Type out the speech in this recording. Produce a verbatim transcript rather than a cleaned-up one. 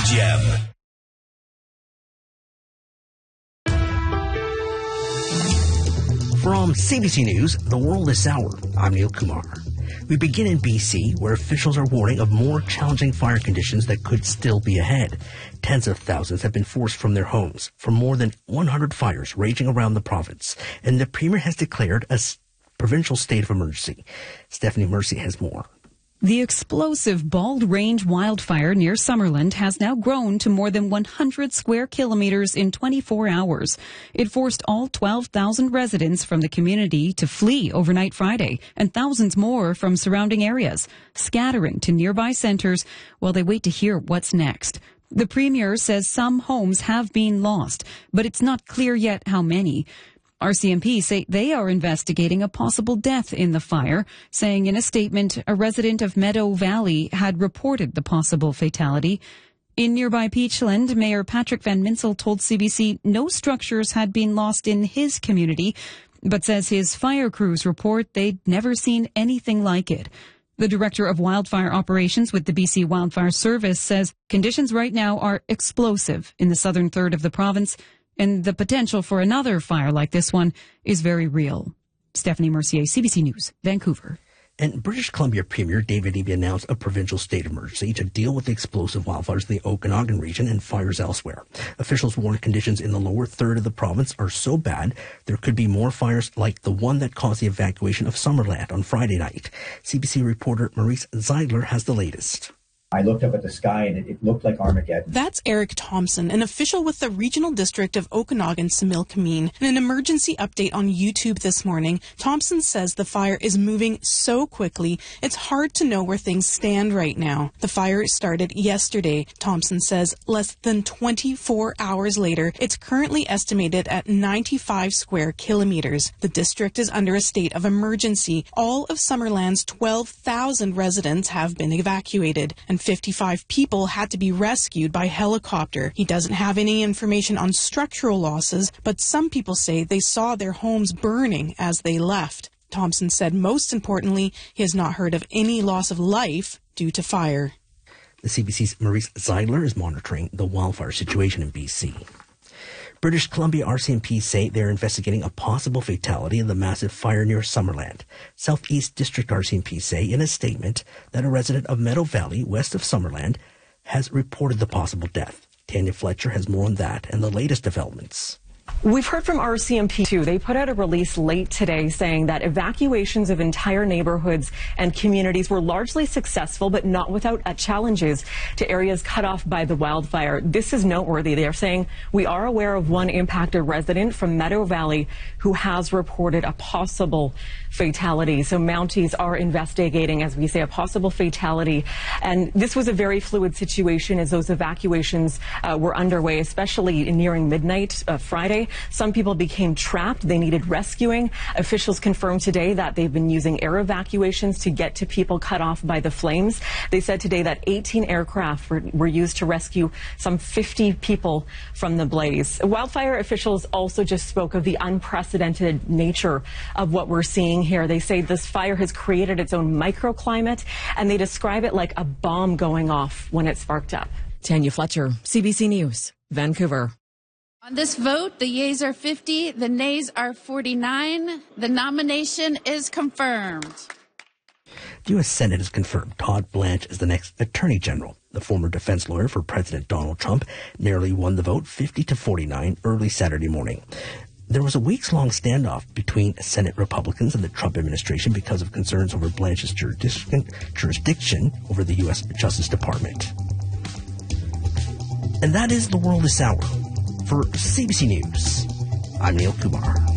Gem. From C B C News, The World This Hour, I'm Neil Kumar. We begin in B C, where officials are warning of more challenging fire conditions that could still be ahead. Tens of thousands have been forced from their homes from more than one hundred fires raging around the province, and the Premier has declared a provincial state of emergency. Stephanie Mercy has more. The explosive Bald Range wildfire near Summerland has now grown to more than one hundred square kilometers in twenty-four hours. It forced all twelve thousand residents from the community to flee overnight Friday, and thousands more from surrounding areas, scattering to nearby centres while they wait to hear what's next. The Premier says some homes have been lost, but it's not clear yet how many. R C M P say they are investigating a possible death in the fire, saying in a statement a resident of Meadow Valley had reported the possible fatality. In nearby Peachland, Mayor Patrick Van Minsel told C B C no structures had been lost in his community, but says his fire crews report they'd never seen anything like it. The Director of Wildfire Operations with the B C Wildfire Service says conditions right now are explosive in the southern third of the province, and the potential for another fire like this one is very real. Stephanie Mercier, C B C News, Vancouver. And British Columbia Premier David Eby announced a provincial state of emergency to deal with the explosive wildfires in the Okanagan region and fires elsewhere. Officials warn conditions in the lower third of the province are so bad there could be more fires like the one that caused the evacuation of Summerland on Friday night. C B C reporter Maurice Zeidler has the latest. I looked up at the sky and it, it looked like Armageddon. That's Eric Thompson, an official with the Regional District of Okanagan-Similkameen. In an emergency update on YouTube this morning, Thompson says the fire is moving so quickly, it's hard to know where things stand right now. The fire started yesterday, Thompson says. Less than twenty-four hours later, it's currently estimated at ninety-five square kilometers. The district is under a state of emergency. All of Summerland's twelve thousand residents have been evacuated, and fifty-five people had to be rescued by helicopter. He doesn't have any information on structural losses, but some people say they saw their homes burning as they left. Thompson said most importantly, he has not heard of any loss of life due to fire. The C B C's Maurice Zeidler is monitoring the wildfire situation in B C. British Columbia R C M P say they're investigating a possible fatality in the massive fire near Summerland. Southeast District R C M P say in a statement that a resident of Meadow Valley, west of Summerland, has reported the possible death. Tanya Fletcher has more on that and the latest developments. We've heard from R C M P too. They put out a release late today saying that evacuations of entire neighborhoods and communities were largely successful, but not without uh, challenges to areas cut off by the wildfire. This is noteworthy. They are saying we are aware of one impacted resident from Meadow Valley who has reported a possible fatality. So Mounties are investigating, as we say, a possible fatality. And this was a very fluid situation as those evacuations uh, were underway, especially nearing midnight uh, Friday. Some people became trapped. They needed rescuing. Officials confirmed today that they've been using air evacuations to get to people cut off by the flames. They said today that eighteen aircraft were, were used to rescue some fifty people from the blaze. Wildfire officials also just spoke of the unprecedented nature of what we're seeing here. They say this fire has created its own microclimate, and they describe it like a bomb going off when it sparked up. Tanya Fletcher, C B C News, Vancouver. On this vote, the yeas are fifty, the nays are forty-nine. The nomination is confirmed. The U S Senate has confirmed Todd Blanche as the next Attorney General. The former defense lawyer for President Donald Trump narrowly won the vote fifty to forty-nine early Saturday morning. There was a weeks-long standoff between Senate Republicans and the Trump administration because of concerns over Blanche's jurisdiction, jurisdiction over the U S Justice Department. And that is The World This Hour. For C B C News, I'm Neil Kumar.